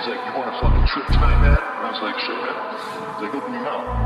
like, you want a fucking trip tonight, man? And I was like, sure, man. He's like, open your mouth.